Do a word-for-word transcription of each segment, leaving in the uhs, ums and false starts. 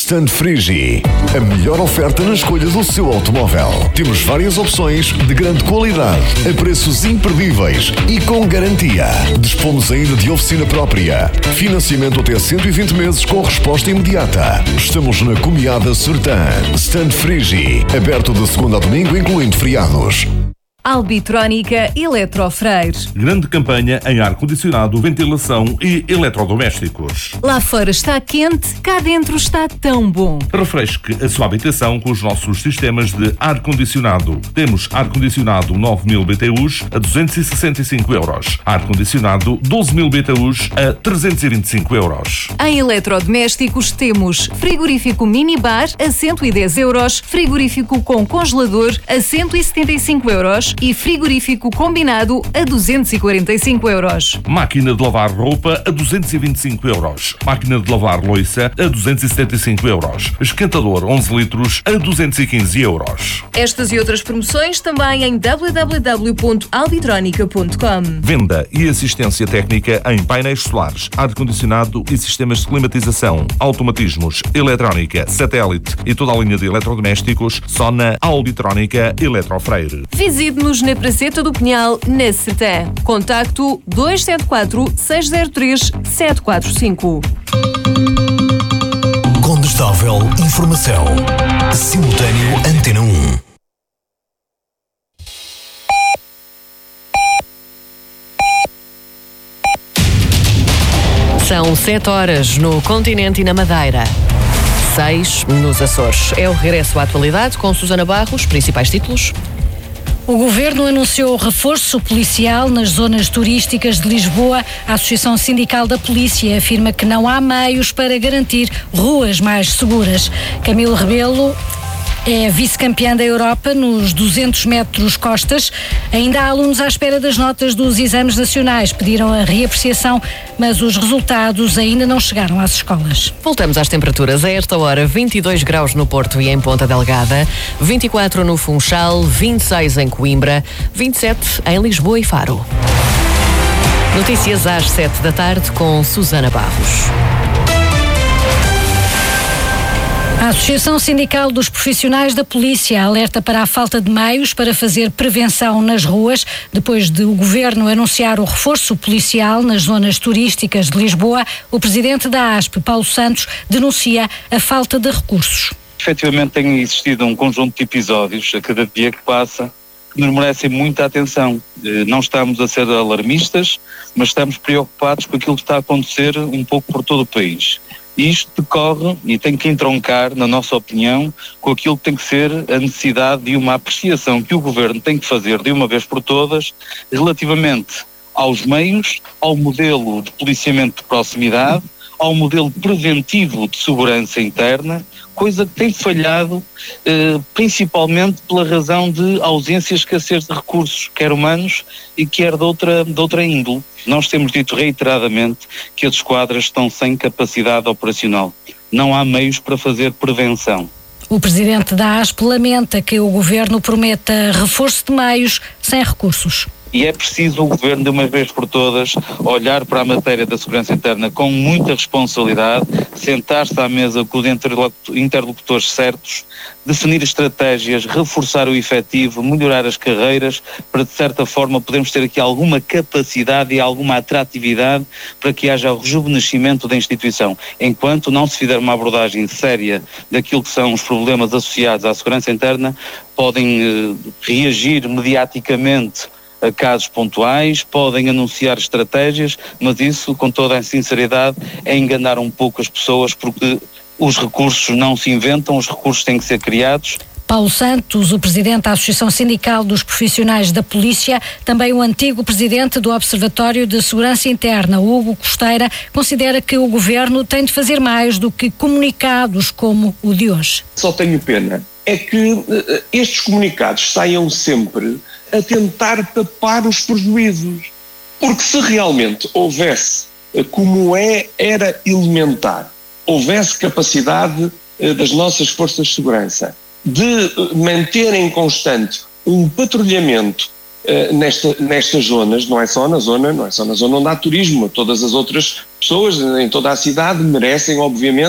Stand Frigi, a melhor oferta na escolha do seu automóvel. Temos várias opções de grande qualidade, a preços imperdíveis e com garantia. Dispomos ainda de oficina própria. Financiamento até cento e vinte meses com resposta imediata. Estamos na Comiada Sertã. Stand Frigi, aberto de segunda a domingo, incluindo feriados. Albitrónica Eletrofreire. Grande campanha em ar-condicionado, ventilação e eletrodomésticos. Lá fora está quente, cá dentro está tão bom. Refresque a sua habitação com os nossos sistemas de ar-condicionado. Temos ar-condicionado nove mil B T Us a duzentos e sessenta e cinco euros. Ar-condicionado doze mil B T Us a trezentos e vinte e cinco euros. Em eletrodomésticos temos frigorífico minibar a cento e dez euros, frigorífico com congelador a cento e setenta e cinco euros e frigorífico combinado a duzentos e quarenta e cinco euros. Máquina de lavar roupa a duzentos e vinte e cinco euros. Máquina de lavar louça a duzentos e setenta e cinco euros. Esquentador onze litros a duzentos e quinze euros. Estas e outras promoções também em w w w ponto albitronica ponto com. Venda e assistência técnica em painéis solares, ar-condicionado e sistemas de climatização, automatismos, eletrónica, satélite e toda a linha de eletrodomésticos só na Albitrónica Eletrofreire. Visite-nos na Praceta do Pinhal, na Sertã. Contacto dois sete quatro, seis zero três, sete quatro cinco. Condestável Informação. Simultâneo Antena um. São sete horas no continente e na Madeira. Seis nos Açores. É o regresso à atualidade com Susana Barros, principais títulos. O Governo anunciou o reforço policial nas zonas turísticas de Lisboa. A Associação Sindical da Polícia afirma que não há meios para garantir ruas mais seguras. Camilo Rebelo é vice-campeã da Europa nos duzentos metros costas. Ainda há alunos à espera das notas dos exames nacionais. Pediram a reapreciação, mas os resultados ainda não chegaram às escolas. Voltamos às temperaturas. A esta hora, vinte e dois graus no Porto e em Ponta Delgada, vinte e quatro no Funchal, vinte e seis em Coimbra, vinte e sete em Lisboa e Faro. Notícias às sete da tarde com Susana Barros. A Associação Sindical dos Profissionais da Polícia alerta para a falta de meios para fazer prevenção nas ruas, depois de o Governo anunciar o reforço policial nas zonas turísticas de Lisboa. O presidente da A S P, Paulo Santos, denuncia a falta de recursos. Efetivamente tem existido um conjunto de episódios a cada dia que passa que nos merecem muita atenção. Não estamos a ser alarmistas, mas estamos preocupados com aquilo que está a acontecer um pouco por todo o país. Isto decorre e tem que entroncar, na nossa opinião, com aquilo que tem que ser a necessidade de uma apreciação que o Governo tem que fazer de uma vez por todas relativamente aos meios, ao modelo de policiamento de proximidade, ao modelo preventivo de segurança interna, coisa que tem falhado eh, principalmente pela razão de ausência e escassez de recursos, quer humanos e quer de outra, de outra índole. Nós temos dito reiteradamente que as esquadras estão sem capacidade operacional. Não há meios para fazer prevenção. O presidente da A S P lamenta que o Governo prometa reforço de meios sem recursos. E é preciso o Governo, de uma vez por todas, olhar para a matéria da segurança interna com muita responsabilidade, sentar-se à mesa com os interlocutores certos, definir estratégias, reforçar o efetivo, melhorar as carreiras, para de certa forma podermos ter aqui alguma capacidade e alguma atratividade para que haja o rejuvenescimento da instituição. Enquanto não se fizer uma abordagem séria daquilo que são os problemas associados à segurança interna, podem eh, reagir mediaticamente a casos pontuais, podem anunciar estratégias, mas isso, com toda a sinceridade, é enganar um pouco as pessoas, porque os recursos não se inventam, os recursos têm que ser criados. Paulo Santos, o presidente da Associação Sindical dos Profissionais da Polícia, também o antigo presidente do Observatório de Segurança Interna, Hugo Costeira, considera que o Governo tem de fazer mais do que comunicados como o de hoje. Só tenho pena é que uh, estes comunicados saiam sempre a tentar tapar os prejuízos. Porque se realmente houvesse, como é, era elementar, houvesse capacidade uh, das nossas forças de segurança de uh, manterem constante um patrulhamento uh, nesta, nestas zonas, não é só na zona, não é só na zona onde há turismo, todas as outras pessoas em toda a cidade merecem, obviamente,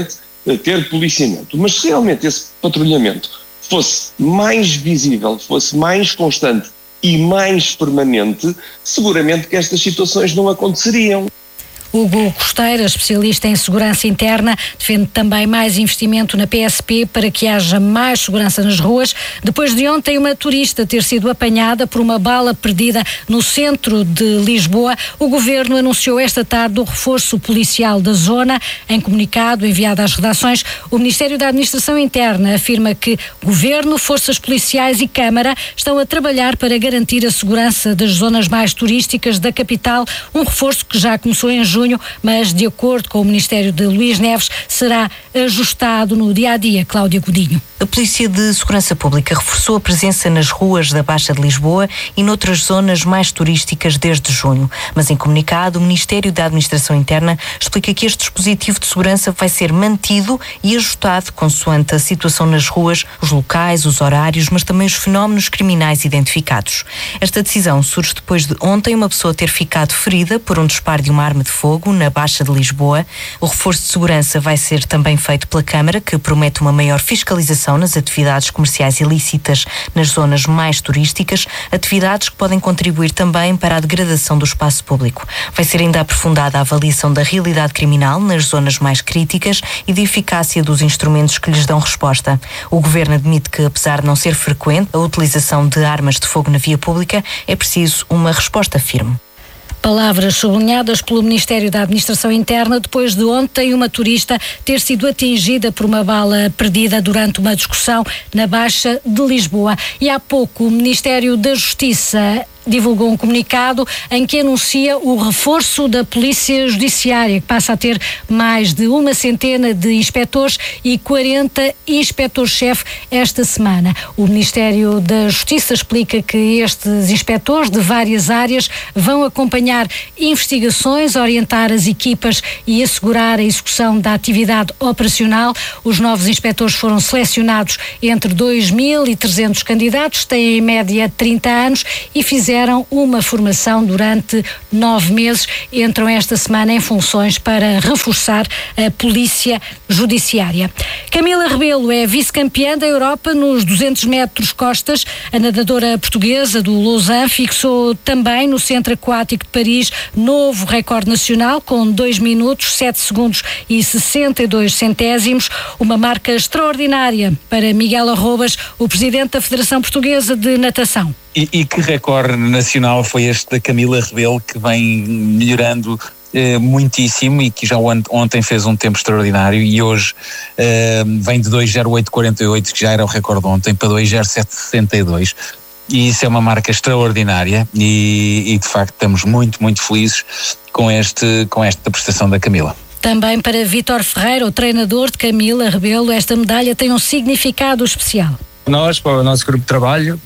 ter policiamento. Mas se realmente esse patrulhamento fosse mais visível, fosse mais constante e mais permanente, seguramente que estas situações não aconteceriam. Hugo Costeira, especialista em segurança interna, defende também mais investimento na P S P para que haja mais segurança nas ruas. Depois de ontem uma turista ter sido apanhada por uma bala perdida no centro de Lisboa, o Governo anunciou esta tarde o reforço policial da zona. Em comunicado enviado às redações, o Ministério da Administração Interna afirma que Governo, forças policiais e Câmara estão a trabalhar para garantir a segurança das zonas mais turísticas da capital, um reforço que já começou em junho, mas, de acordo com o Ministério de Luís Neves, será ajustado no dia-a-dia. Cláudia Godinho. A Polícia de Segurança Pública reforçou a presença nas ruas da Baixa de Lisboa e noutras zonas mais turísticas desde junho. Mas, em comunicado, o Ministério da Administração Interna explica que este dispositivo de segurança vai ser mantido e ajustado consoante a situação nas ruas, os locais, os horários, mas também os fenómenos criminais identificados. Esta decisão surge depois de ontem uma pessoa ter ficado ferida por um disparo de uma arma de fogo na Baixa de Lisboa. O reforço de segurança vai ser também feito pela Câmara, que promete uma maior fiscalização nas atividades comerciais ilícitas nas zonas mais turísticas, atividades que podem contribuir também para a degradação do espaço público. Vai ser ainda aprofundada a avaliação da realidade criminal nas zonas mais críticas e da eficácia dos instrumentos que lhes dão resposta. O Governo admite que, apesar de não ser frequente a utilização de armas de fogo na via pública, é preciso uma resposta firme. Palavras sublinhadas pelo Ministério da Administração Interna depois de ontem uma turista ter sido atingida por uma bala perdida durante uma discussão na Baixa de Lisboa. E há pouco o Ministério da Justiça divulgou um comunicado em que anuncia o reforço da Polícia Judiciária, que passa a ter mais de uma centena de inspectores e quarenta inspectores-chefe esta semana. O Ministério da Justiça explica que estes inspectores de várias áreas vão acompanhar investigações, orientar as equipas e assegurar a execução da atividade operacional. Os novos inspectores foram selecionados entre dois mil e trezentos candidatos, têm em média trinta anos e fizeram uma formação durante nove meses. Entram esta semana em funções para reforçar a Polícia Judiciária. Camila Rebelo é vice-campeã da Europa nos duzentos metros costas. A nadadora portuguesa do Lausanne fixou também no Centro Aquático de Paris novo recorde nacional com dois minutos, sete segundos e sessenta e dois centésimos. Uma marca extraordinária para Miguel Arrobas, o presidente da Federação Portuguesa de Natação. E, e que recorde nacional foi este da Camila Rebelo, que vem melhorando eh, muitíssimo e que já ontem fez um tempo extraordinário e hoje eh, vem de dois zero oito quarenta e oito, que já era o recorde ontem, para dois zero sete sessenta e dois. E isso é uma marca extraordinária e, e de facto estamos muito, muito felizes com, este, com esta prestação da Camila. Também para Vítor Ferreira, o treinador de Camila Rebelo, esta medalha tem um significado especial. Nós, para o nosso grupo de trabalho,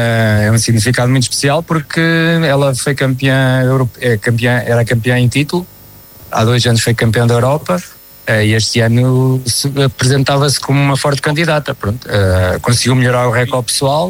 é um significado muito especial porque ela foi campeã, é campeã, era campeã em título, há dois anos foi campeã da Europa e este ano apresentava-se como uma forte candidata. Pronto, conseguiu melhorar o recorde pessoal,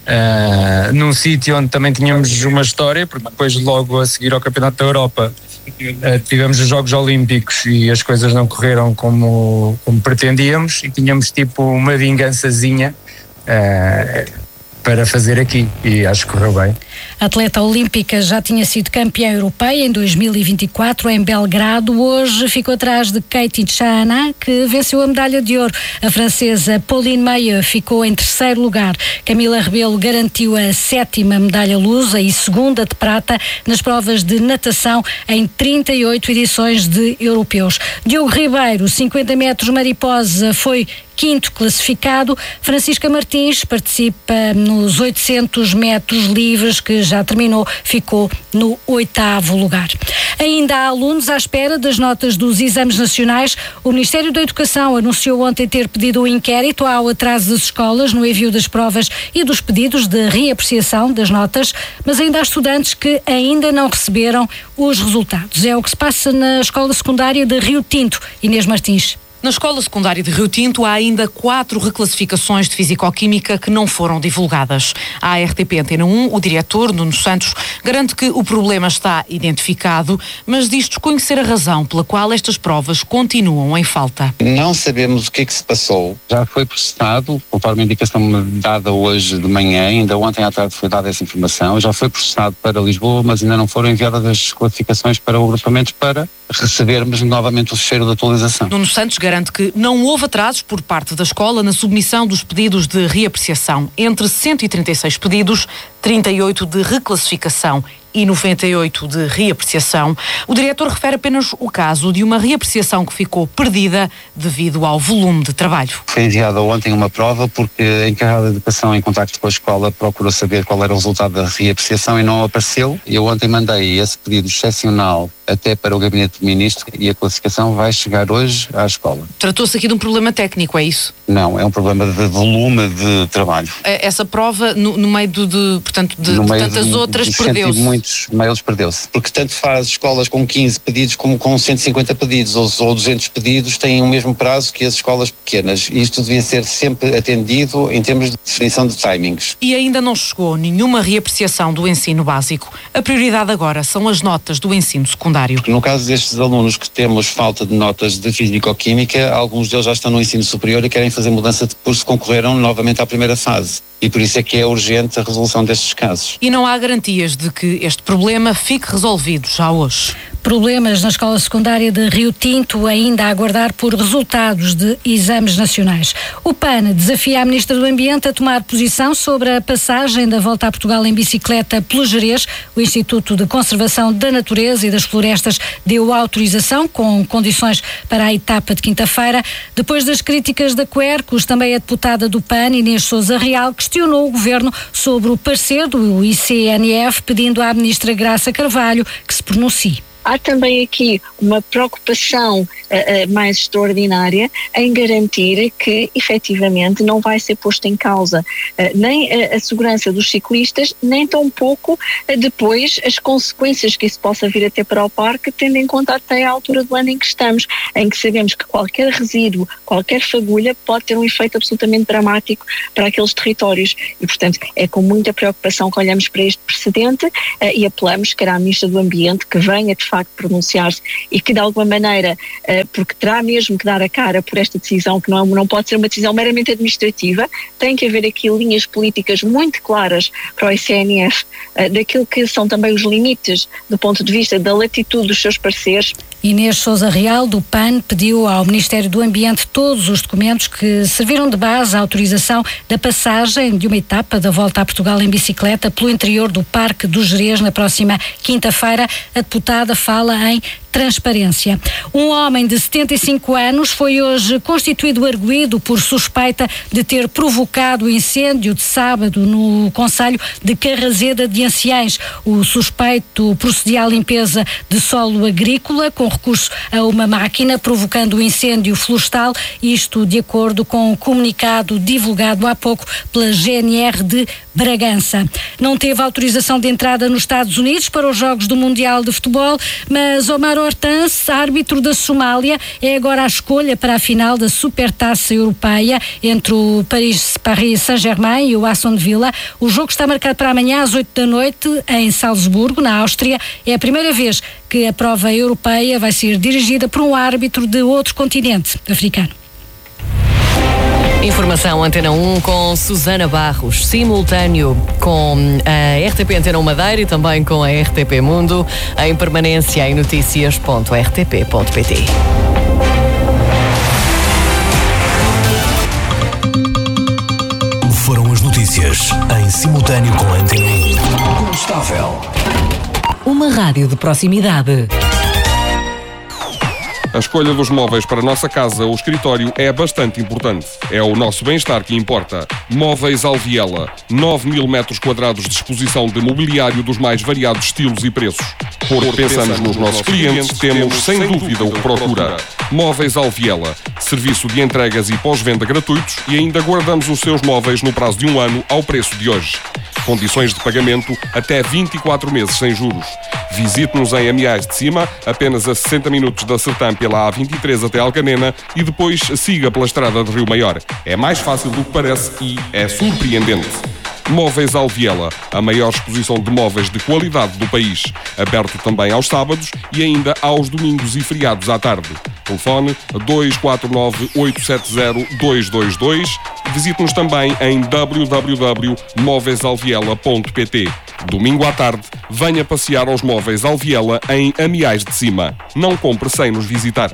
num sítio onde também tínhamos uma história, porque depois logo a seguir ao Campeonato da Europa tivemos os Jogos Olímpicos e as coisas não correram como, como pretendíamos e tínhamos tipo uma vingançazinha Uh, para fazer aqui e acho que correu bem. A atleta olímpica já tinha sido campeã europeia em dois mil e vinte e quatro em Belgrado. Hoje ficou atrás de Katie Chana, que venceu a medalha de ouro. A francesa Pauline Meyer ficou em terceiro lugar. Camila Rebelo garantiu a sétima medalha lusa e segunda de prata nas provas de natação em trinta e oito edições de europeus. Diogo Ribeiro, cinquenta metros mariposa, foi quinto classificado. Francisca Martins participa nos oitocentos metros livres, que já terminou, ficou no oitavo lugar. Ainda há alunos à espera das notas dos exames nacionais. O Ministério da Educação anunciou ontem ter pedido um inquérito ao atraso das escolas no envio das provas e dos pedidos de reapreciação das notas, mas ainda há estudantes que ainda não receberam os resultados. É o que se passa na escola secundária de Rio Tinto. Inês Martins. Na escola secundária de Rio Tinto há ainda quatro reclassificações de Fisicoquímica que não foram divulgadas. À R T P Antena um, o diretor, Nuno Santos, garante que o problema está identificado, mas diz desconhecer a razão pela qual estas provas continuam em falta. Não sabemos o que é que se passou. Já foi processado, conforme a indicação dada hoje de manhã, ainda ontem à tarde foi dada essa informação, já foi processado para Lisboa, mas ainda não foram enviadas as classificações para o agrupamento para recebermos novamente o fecheiro de atualização. Nuno Santos garante que não houve atrasos por parte da escola na submissão dos pedidos de reapreciação. Entre cento e trinta e seis pedidos, trinta e oito de reclassificação e noventa e oito de reapreciação. O diretor refere apenas o caso de uma reapreciação que ficou perdida devido ao volume de trabalho. Foi enviada ontem uma prova porque a encarregada de educação, em contacto com a escola, procurou saber qual era o resultado da reapreciação e não apareceu. Eu ontem mandei esse pedido excepcional até para o gabinete do ministro e a classificação vai chegar hoje à escola. Tratou-se aqui de um problema técnico, é isso? Não, é um problema de volume de trabalho. Essa prova, no, no meio de, de, portanto, de, de tantas de, outras, perdeu-se. Muitos mails perdeu-se. Porque tanto faz escolas com quinze pedidos como com cento e cinquenta pedidos ou, ou duzentos pedidos têm o mesmo prazo que as escolas pequenas. E isto devia ser sempre atendido em termos de definição de timings. E ainda não chegou nenhuma reapreciação do ensino básico. A prioridade agora são as notas do ensino secundário. No caso destes alunos que temos falta de notas de Fisicoquímica, alguns deles já estão no ensino superior e querem fazer mudança de curso, concorreram novamente à primeira fase. E por isso é que é urgente a resolução destes casos. E não há garantias de que este problema fique resolvido já hoje. Problemas na escola secundária de Rio Tinto, ainda a aguardar por resultados de exames nacionais. O P A N desafia a Ministra do Ambiente a tomar posição sobre a passagem da Volta a Portugal em bicicleta pelo Gerês. O Instituto de Conservação da Natureza e das Florestas deu autorização com condições para a etapa de quinta-feira. Depois das críticas da Quercus, também a deputada do P A N, Inês Sousa Real, questionou o Governo sobre o parecer do I C N F, pedindo à Ministra Graça Carvalho que se pronuncie. Há também aqui uma preocupação uh, uh, mais extraordinária em garantir que, efetivamente, não vai ser posto em causa uh, nem a, a segurança dos ciclistas, nem tampouco uh, depois as consequências que isso possa vir até para o parque, tendo em conta até a altura do ano em que estamos, em que sabemos que qualquer resíduo, qualquer fagulha pode ter um efeito absolutamente dramático para aqueles territórios. E, portanto, é com muita preocupação que olhamos para este precedente uh, e apelamos, quer à Ministra do Ambiente, que venha de facto pronunciar-se e que de alguma maneira, uh, porque terá mesmo que dar a cara por esta decisão, que não, não pode ser uma decisão meramente administrativa, tem que haver aqui linhas políticas muito claras para o I C N F, uh, daquilo que são também os limites do ponto de vista da latitude dos seus pareceres. Inês Sousa Real, do P A N, pediu ao Ministério do Ambiente todos os documentos que serviram de base à autorização da passagem de uma etapa da Volta a Portugal em bicicleta pelo interior do Parque do Gerês na próxima quinta-feira. A deputada fala em transparência. Um homem de setenta e cinco anos foi hoje constituído arguido por suspeita de ter provocado o incêndio de sábado no concelho de Carrazeda de Anciães. O suspeito procedia à limpeza de solo agrícola com recurso a uma máquina, provocando o incêndio florestal, isto de acordo com o comunicado divulgado há pouco pela G N R de Bragança. Não teve autorização de entrada nos Estados Unidos para os Jogos do Mundial de Futebol, mas Omar Hortense, árbitro da Somália, é agora a escolha para a final da Supertaça Europeia entre o Paris, Paris Saint-Germain e o Aston Villa. O jogo está marcado para amanhã às oito da noite em Salzburgo, na Áustria. É a primeira vez que a prova europeia vai ser dirigida por um árbitro de outro continente africano. Informação Antena um com Susana Barros, simultâneo com a R T P Antena um Madeira e também com a R T P Mundo, em permanência em notícias ponto r t p ponto p t. Foram as notícias em simultâneo com a Antena um. Constável. Uma rádio de proximidade. A escolha dos móveis para a nossa casa ou escritório é bastante importante. É o nosso bem-estar que importa. Móveis Alviela. nove mil metros quadrados de exposição de mobiliário dos mais variados estilos e preços. Porque pensamos nos nossos clientes, temos sem dúvida o que procura. Móveis Alviela. Serviço de entregas e pós-venda gratuitos e ainda guardamos os seus móveis no prazo de um ano ao preço de hoje. Condições de pagamento até vinte e quatro meses sem juros. Visite-nos em Amiais de Cima, apenas a sessenta minutos da Sertã pela A vinte e três até Alcanena e depois siga pela estrada de Rio Maior. É mais fácil do que parece e é surpreendente. Móveis Alviela, a maior exposição de móveis de qualidade do país. Aberto também aos sábados e ainda aos domingos e feriados à tarde. Telefone dois quatro nove, oito sete zero, dois dois dois. Visite-nos também em w w w ponto móveis alviela ponto p t. Domingo à tarde, venha passear aos Móveis Alviela em Amiais de Cima. Não compre sem nos visitar.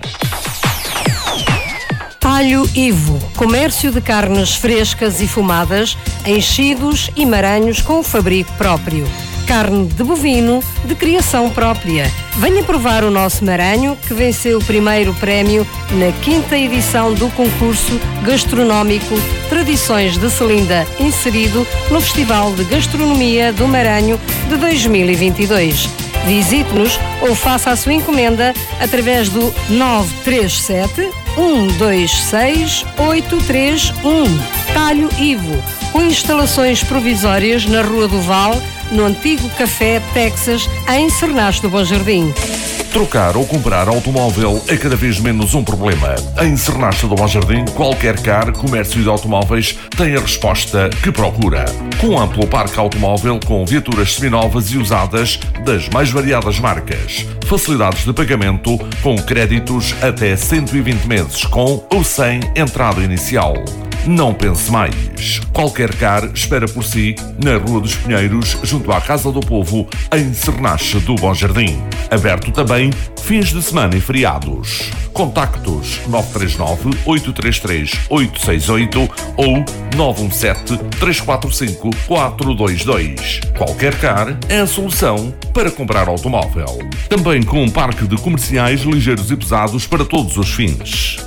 Talho Ivo, comércio de carnes frescas e fumadas, enchidos e maranhos com fabrico próprio. Carne de bovino de criação própria. Venha provar o nosso maranho que venceu o primeiro prémio na quinta edição do concurso gastronómico Tradições de Celinda, inserido no Festival de Gastronomia do Maranho de dois mil e vinte e dois. Visite-nos ou faça a sua encomenda através do nove três sete, um dois seis, oito três um. Talho Ivo, com instalações provisórias na Rua do Val, no antigo Café Texas, em Cernache do Bom Jardim. Trocar ou comprar automóvel é cada vez menos um problema. Em Cernache do Bom Jardim, qualquer car, comércio de automóveis tem a resposta que procura. Com um amplo parque automóvel com viaturas seminovas e usadas das mais variadas marcas. Facilidades de pagamento com créditos até cento e vinte meses, com ou sem entrada inicial. Não pense mais. Qualquer car espera por si na Rua dos Pinheiros, junto à Casa do Povo, em Cernache do Bom Jardim. Aberto também fins de semana e feriados. Contactos nove três nove, oito três três, oito seis oito ou nove um sete, três quatro cinco, quatro dois dois. Qualquer car é a solução para comprar automóvel. Também com um parque de comerciais ligeiros e pesados para todos os fins.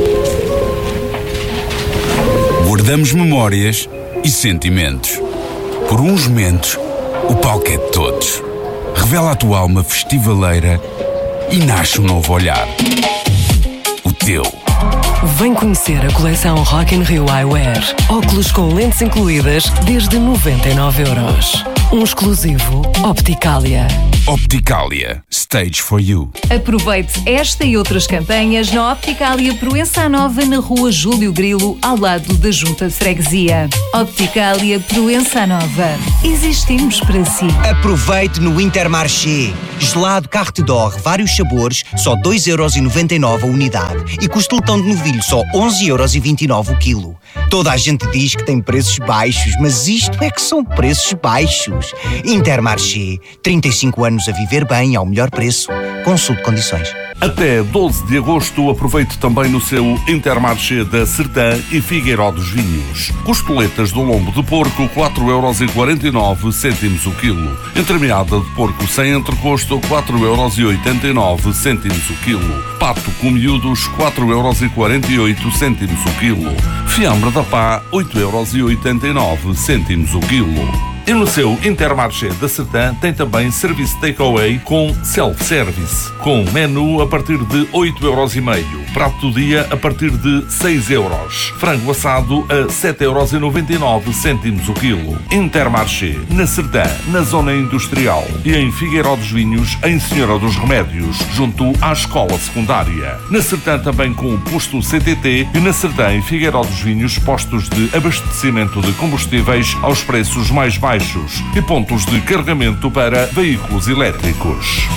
Guardamos memórias e sentimentos. Por uns momentos, o palco é de todos. Revela a tua alma festivaleira e nasce um novo olhar. O teu. Vem conhecer a coleção Rock in Rio Eyewear. Óculos com lentes incluídas desde noventa e nove euros. Um exclusivo Opticalia. Opticalia. Stage for you. Aproveite esta e outras campanhas na Opticalia Proença Nova, na Rua Júlio Grilo, ao lado da Junta de Freguesia. Opticalia Proença Nova. Existimos para si. Aproveite no Intermarché. Gelado Carte d'Or, vários sabores, só dois euros e noventa e nove a unidade. E costeletão de novilho, só onze euros e vinte e nove o quilo. Toda a gente diz que tem preços baixos, mas isto é que são preços baixos. Intermarché, trinta e cinco anos a viver bem ao melhor preço. Consulte condições. Até doze de agosto, aproveite também no seu Intermarché da Sertã e Figueiró dos Vinhos. Costeletas do lombo de porco, quatro euros e quarenta e nove cêntimos o quilo. Entremeada de porco sem entrecosto, quatro euros e oitenta e nove cêntimos o quilo. Pato com miúdos, quatro euros e quarenta e oito cêntimos o quilo. Fiambre da pá, oito euros e oitenta e nove cêntimos o quilo. E no seu Intermarché da Sertã tem também serviço takeaway com self-service, com menu a partir de oito euros e meio, prato do dia a partir de seis euros, frango assado a sete euros e noventa e nove cêntimos o quilo. Intermarché, na Sertã, na zona industrial, e em Figueiró dos Vinhos, em Senhora dos Remédios, junto à escola secundária. Na Sertã também com o posto C T T e na Sertã em Figueiró dos Vinhos, postos de abastecimento de combustíveis aos preços mais baixos e pontos de carregamento para veículos elétricos.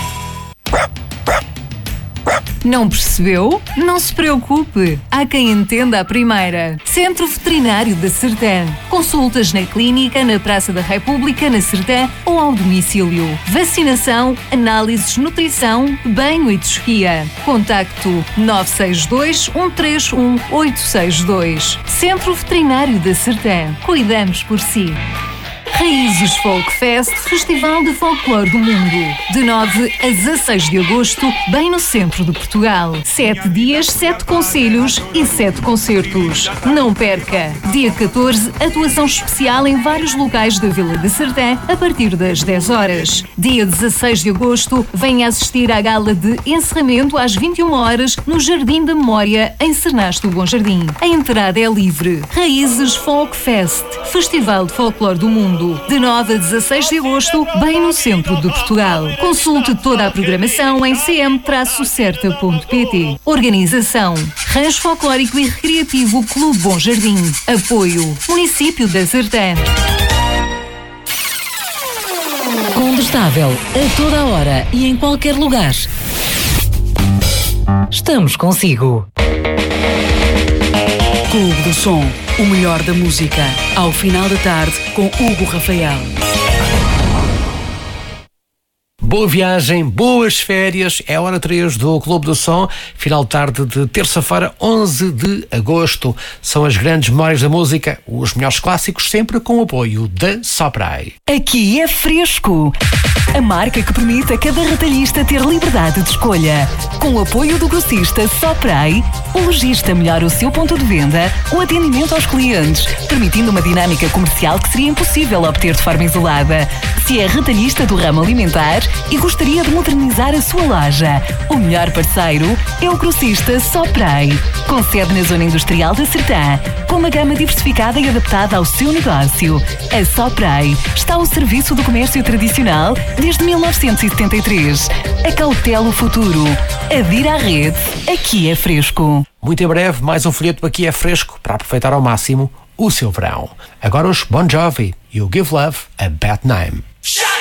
Não percebeu? Não se preocupe. Há quem entenda a primeira. Centro Veterinário da Sertã. Consultas na clínica, na Praça da República, na Sertã ou ao domicílio. Vacinação, análises, nutrição, banho e tosquia. Contacto nove seis dois, um três um, oito seis dois. Centro Veterinário da Sertã. Cuidamos por si. Raízes Folk Fest, Festival de Folclore do Mundo. De nove a dezasseis de agosto, bem no centro de Portugal. Sete dias, sete concelhos e sete concertos. Não perca! Dia catorze, atuação especial em vários locais da Vila de Sertã, a partir das dez horas. Dia dezasseis de agosto, venha assistir à gala de encerramento às vinte e uma horas no Jardim da Memória, em Cernache do Bom Jardim. A entrada é livre. Raízes Folk Fest, Festival de Folclore do Mundo. Festival, de nove a dezasseis de agosto, bem no centro de Portugal. Consulte toda a programação em c m certa ponto p t. Organização: Rancho Folclórico e Recreativo Clube Bom Jardim. Apoio: Município da Sertã. Condestável, a toda a hora e em qualquer lugar. Estamos consigo. Clube do Som, o melhor da música, ao final da tarde com Hugo Rafael. Boa viagem, boas férias, é a hora três do Clube do Som, final de tarde de terça-feira, onze de agosto. São as grandes memórias da música, os melhores clássicos, sempre com o apoio da Sopray. Aqui é Fresco, a marca que permite a cada retalhista ter liberdade de escolha. Com o apoio do grossista Sopray, o lojista melhora o seu ponto de venda, o atendimento aos clientes, permitindo uma dinâmica comercial que seria impossível obter de forma isolada. Se é retalhista do ramo alimentar e gostaria de modernizar a sua loja, o melhor parceiro é o grossista Sopray, com sede na zona industrial da Sertã, com uma gama diversificada e adaptada ao seu negócio. A Sopray está ao serviço do comércio tradicional desde mil novecentos e setenta e três. Acautela o futuro. Adira à rede. Aqui é Fresco. Muito em breve, mais um folheto Aqui é Fresco para aproveitar ao máximo o seu verão. Agora os Bon Jovi e o Give Love a Bad Name.